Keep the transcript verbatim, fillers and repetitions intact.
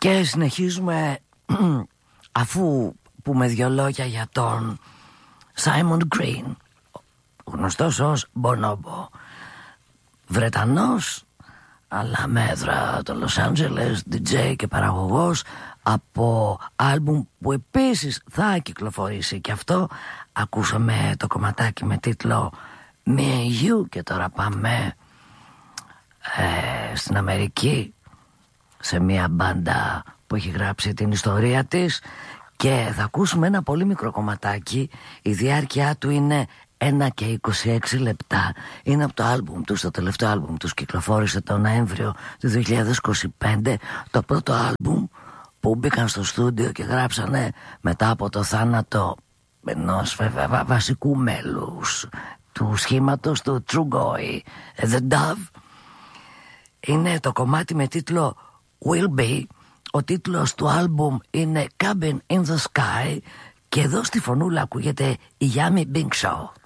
Και συνεχίζουμε αφού πούμε δυο λόγια για τον Simon Green, γνωστός ως Bonobo, Βρετανός αλλά με έδρα το Los Angeles, ντι τζέι και παραγωγός, από άλμπουμ που επίσης θα κυκλοφορήσει και αυτό. Ακούσαμε το κομματάκι με τίτλο Me and You και τώρα πάμε ε, στην Αμερική, σε μια μπάντα που έχει γράψει την ιστορία της, και θα ακούσουμε ένα πολύ μικρό κομματάκι. Η διάρκεια του είναι ένα και είκοσι έξι λεπτά. Είναι από το άλμπουμ τους, το τελευταίο άλμπουμ τους, κυκλοφόρησε το Νοέμβριο του δύο χιλιάδες είκοσι πέντε. Το πρώτο άλμπουμ που μπήκαν στο στούντιο και γράψανε μετά από το θάνατο ενός βέβαια βασικού μέλους του σχήματος του Trugoy, The Dove. Είναι το κομμάτι με τίτλο Will Be. Ο τίτλος του άλμπουμ είναι Cabin in the Sky και εδώ στη φωνούλα ακούγεται η Yummy Bing Show.